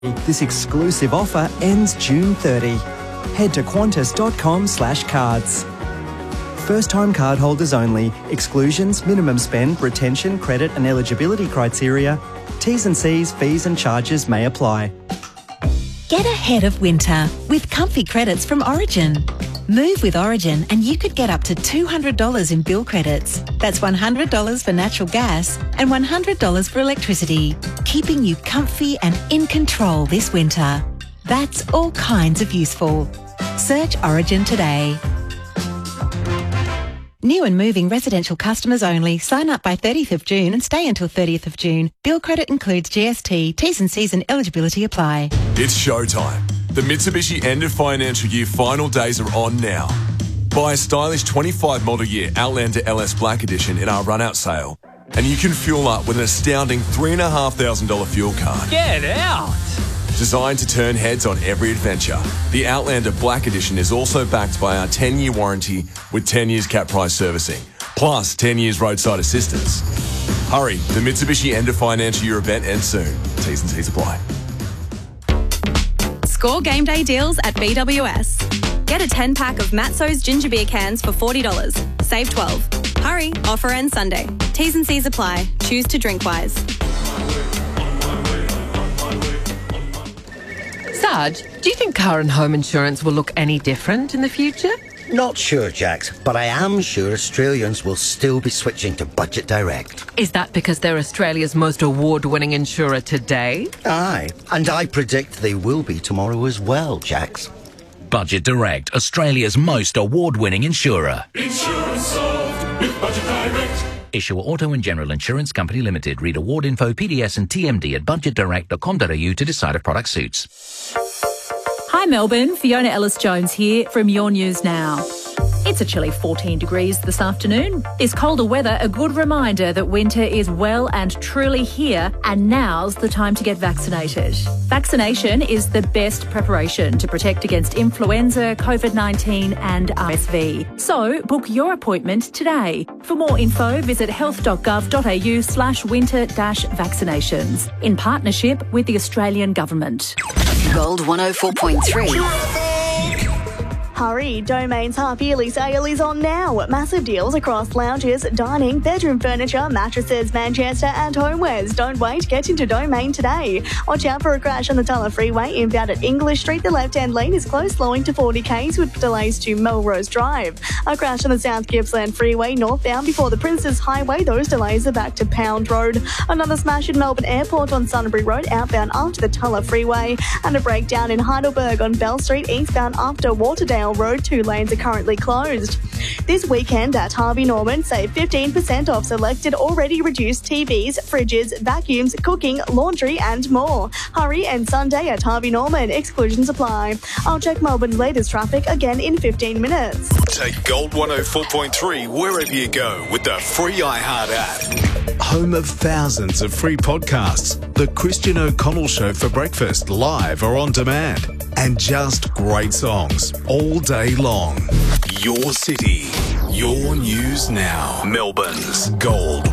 This exclusive offer ends June 30. Head to qantas.com/cards. First-time cardholders only. Exclusions, minimum spend, retention, credit and eligibility criteria. T's and C's, fees and charges may apply. Get ahead of winter with comfy credits from Origin. Move with Origin and you could get up to $200 in bill credits. That's $100 for natural gas and $100 for electricity, keeping you comfy and in control this winter. That's all kinds of useful. Search Origin today. New and moving residential customers only. Sign up by 30th of June and stay until 30th of June. Bill credit includes GST. T's and C's and eligibility apply. It's showtime. The Mitsubishi end of financial year final days are on now. Buy a stylish 25 model year Outlander LS Black Edition in our run-out sale, and you can fuel up with an astounding $3,500 fuel card. Get out! Designed to turn heads on every adventure, the Outlander Black Edition is also backed by our 10-year warranty with 10 years cap price servicing, plus 10 years roadside assistance. Hurry, the Mitsubishi end of financial year event ends soon. T's and C's apply. Score game day deals at BWS. Get a 10-pack of Matzo's ginger beer cans for $40. Save 12. Hurry, offer ends Sunday. T's and C's apply. Choose to drink wise. Sarge, do you think car and home insurance will look any different in the future? Not sure, Jax, but I am sure Australians will still be switching to Budget Direct. Is that because they're Australia's most award-winning insurer today? Aye, and I predict they will be tomorrow as well, Jax. Budget Direct, Australia's most award-winning insurer. Insurance solved with Budget Direct. Issuer Auto and General Insurance Company Limited. Read award info, PDS and TMD at budgetdirect.com.au to decide if product suits. Hi Melbourne, Fiona Ellis-Jones here from Your News Now. It's a chilly 14 degrees this afternoon. This colder weather, a good reminder that winter is well and truly here, and now's the time to get vaccinated. Vaccination is the best preparation to protect against influenza, COVID-19 and RSV. So book your appointment today. For more info, visit health.gov.au/winter-vaccinations in partnership with the Australian Government. Gold 104.3. Hurry, Domain's half-yearly sale is on now. Massive deals across lounges, dining, bedroom furniture, mattresses, Manchester and homewares. Don't wait, get into Domain today. Watch out for a crash on the Tulla Freeway inbound at English Street. The left-hand lane is closed, slowing to 40 k's with delays to Melrose Drive. A crash on the South Gippsland Freeway northbound before the Princes Highway. Those delays are back to Pound Road. Another smash in Melbourne Airport on Sunbury Road outbound after the Tulla Freeway. And a breakdown in Heidelberg on Bell Street eastbound after Waterdale Road. 2 lanes are currently closed. This weekend at Harvey Norman, save 15% off selected already reduced TVs, fridges, vacuums, cooking, laundry and more. Hurry and Sunday at Harvey Norman. Exclusions apply. I'll check Melbourne's latest traffic again in 15 minutes. Take Gold 104.3 wherever you go with the free iHeart app. Home of thousands of free podcasts. The Christian O'Connell Show for breakfast, live or on demand. And just great songs all day long. Your city, your news now. Melbourne's Gold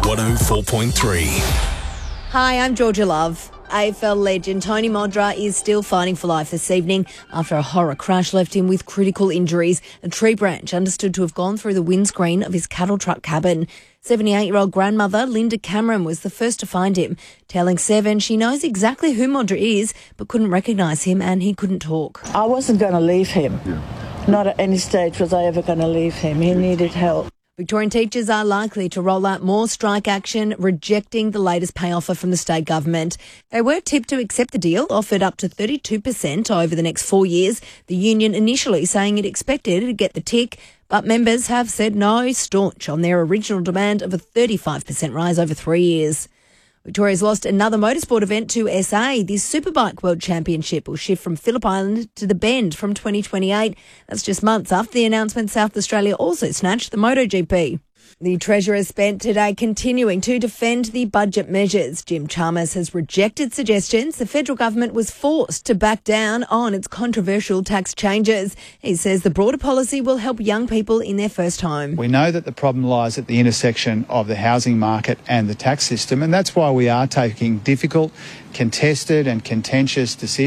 104.3. Hi, I'm Georgia Love. AFL legend Tony Modra is still fighting for life this evening after a horror crash left him with critical injuries. A tree branch understood to have gone through the windscreen of his cattle truck cabin. 78-year-old grandmother Linda Cameron was the first to find him, telling Seven she knows exactly who Modra is but couldn't recognise him and he couldn't talk. I wasn't going to leave him. Not at any stage was I ever going to leave him. He needed help. Victorian teachers are likely to roll out more strike action, rejecting the latest pay offer from the state government. They were tipped to accept the deal, offered up to 32% over the next 4 years. The union initially saying it expected to get the tick, but members have said no, staunch on their original demand of a 35% rise over 3 years. Victoria's lost another motorsport event to SA. The Superbike World Championship will shift from Phillip Island to the Bend from 2028. That's just months after the announcement South Australia also snatched the MotoGP. The Treasurer spent today continuing to defend the budget measures. Jim Chalmers has rejected suggestions the federal government was forced to back down on its controversial tax changes. He says the broader policy will help young people in their first home. We know that the problem lies at the intersection of the housing market and the tax system, and that's why we are taking difficult, contested and contentious decisions